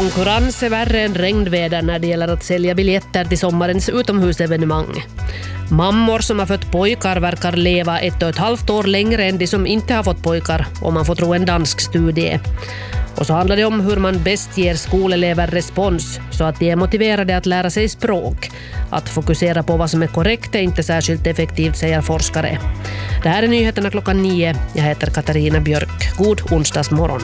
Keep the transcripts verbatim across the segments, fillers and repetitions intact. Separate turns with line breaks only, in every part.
Konkurrens är värre än regnväder när det gäller att sälja biljetter till sommarens utomhusevenemang. Mammor som har fått pojkar verkar leva ett och ett halvt år längre än de som inte har fått pojkar, om man får tro en dansk studie. Och så handlar det om hur man bäst ger skolelever respons så att de är motiverade att lära sig språk. Att fokusera på vad som är korrekt är inte särskilt effektivt, säger forskare. Det här är nyheterna klockan nio. Jag heter Katarina Björk. God onsdagsmorgon.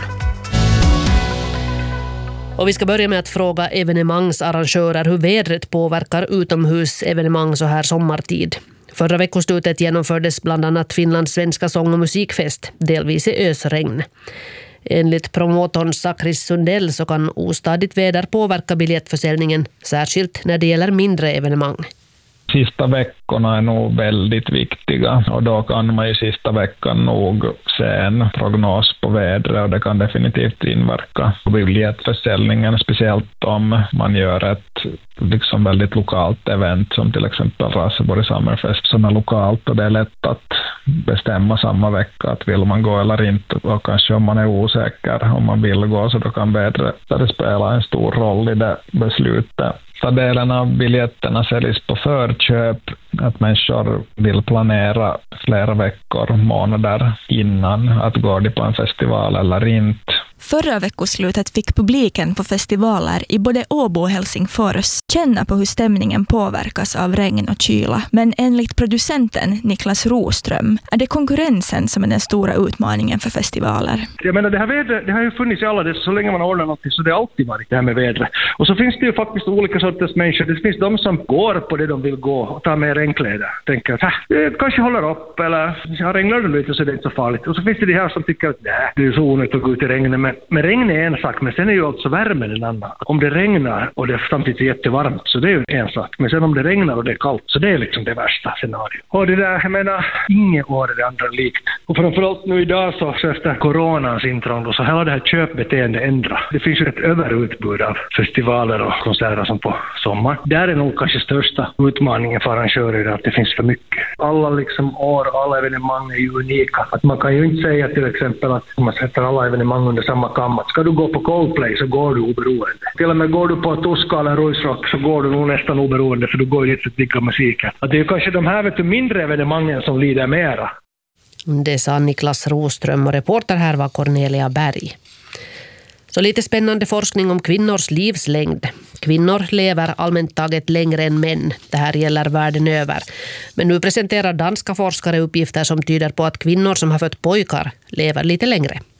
Och vi ska börja med att fråga evenemangsarrangörer hur vädret påverkar utomhusevenemang så här sommartid. Förra veckoslutet genomfördes bland annat Finlands svenska sång- och musikfest, delvis i ösregn. Enligt promotorn Sakris Sundell så kan ostadigt väder påverka biljettförsäljningen, särskilt när det gäller mindre evenemang.
Sista veckorna är nog väldigt viktiga och då kan man i sista veckan nog se en prognos på vädret och det kan definitivt inverka på biljettförsäljningen, speciellt om man gör ett liksom väldigt lokalt event som till exempel Raseborg Summerfest som är lokalt och det är lätt att bestämma samma vecka att vill man gå eller inte och kanske om man är osäker om man vill gå så då kan vädret spela en stor roll i det beslutet. Så delen av biljetterna säljs på förköp, att människor vill planera flera veckor, månader innan att gå på en festival eller inte.
Förra veckoslutet fick publiken på festivaler i både Åbo och Helsingfors känna på hur stämningen påverkas av regn och kyla. Men enligt producenten Niklas Roström är det konkurrensen som är den stora utmaningen för festivaler.
Jag menar, det här vädret, det har ju funnits i alla dess, så länge man ordnar något så det har alltid varit det här med vädret. Och så finns det ju faktiskt olika sorters människor. Det finns de som går på det de vill gå och tar med regnkläder. Tänker att det kanske håller upp eller ja, regnar det lite så det är inte så farligt. Och så finns det de här som tycker att nej, det är så onödigt att gå ut i regnet. Men, men regn är en sak, men sen är ju alltså värmen en annan. Om det regnar och det samtidigt är jättevarmt så det är ju en sak. Men sen om det regnar och det är kallt så det är liksom det värsta scenariot. Och det där, jag menar, ingen år är det andra likt. Och framförallt nu idag så, så efter coronans intrång så hela det här köpbeteendet ändras. Det finns ju ett överutbud av festivaler och konserter som på sommar. Där är nog kanske största utmaningen för arrangörer att det finns för mycket. Alla liksom år, alla evenemang är ju unika. Att man kan ju inte säga till exempel att om man sätter alla evenemang under samma kam. Ska du gå på Coldplay så går du oberoende. Till och med går du på Tuska eller Ruisrock så går du nog nästan oberoende för du går ju dit för att digga musiken. Att det är kanske de här vet du, mindre evenemangen som lider mera.
Det sa Niklas Roström och reporter här var Cornelia Berg. Så lite spännande forskning om kvinnors livslängd. Kvinnor lever allmänt taget längre än män. Det här gäller världen över. Men nu presenterar danska forskare uppgifter som tyder på att kvinnor som har fått pojkar lever lite längre.